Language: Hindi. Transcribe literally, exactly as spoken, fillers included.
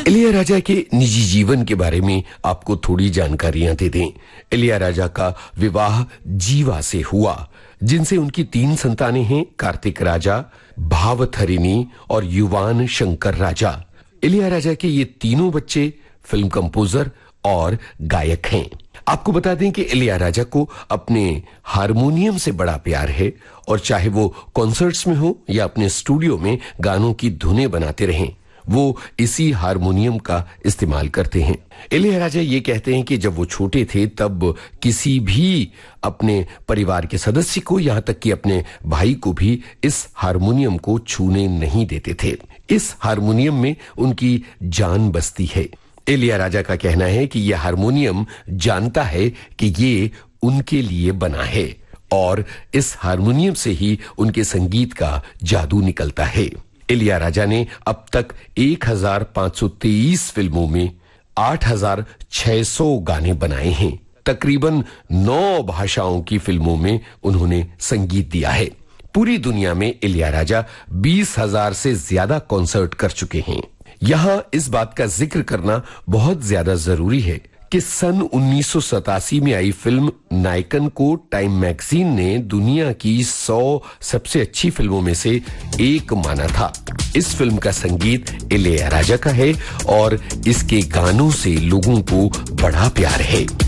इलैयाराजा के निजी जीवन के बारे में आपको थोड़ी जानकारियां दे दें। इलैयाराजा का विवाह जीवा से हुआ, जिनसे उनकी तीन संतानें हैं, कार्तिक राजा, भावथरिणी और युवान शंकर राजा। इलैयाराजा के ये तीनों बच्चे फिल्म कंपोजर और गायक हैं। आपको बता दें कि इलैयाराजा को अपने हारमोनियम से बड़ा प्यार है और चाहे वो कॉन्सर्ट्स में हो या अपने स्टूडियो में गानों की धुनें बनाते रहें, वो इसी हारमोनियम का इस्तेमाल करते हैं। इलैयाराजा ये कहते हैं कि जब वो छोटे थे तब किसी भी अपने परिवार के सदस्य को, यहां तक कि अपने भाई को भी इस हारमोनियम को छूने नहीं देते थे। इस हारमोनियम में उनकी जान बसती है। इलैयाराजा का कहना है कि यह हारमोनियम जानता है कि ये उनके लिए बना है और इस हारमोनियम से ही उनके संगीत का जादू निकलता है। इलैयाराजा ने अब तक एक हज़ार पाँच सौ तेईस फिल्मों में आठ हज़ार छह सौ गाने बनाए हैं। तकरीबन नौ भाषाओं की फिल्मों में उन्होंने संगीत दिया है। पूरी दुनिया में इलैयाराजा बीस हज़ार से ज्यादा कॉन्सर्ट कर चुके हैं। यहां इस बात का जिक्र करना बहुत ज्यादा जरूरी है कि सन उन्नीस सौ सतासी में आई फिल्म नायकन को टाइम मैगजीन ने दुनिया की सौ सबसे अच्छी फिल्मों में से एक माना था। इस फिल्म का संगीत इलैयाराजा का है और इसके गानों से लोगों को बड़ा प्यार है।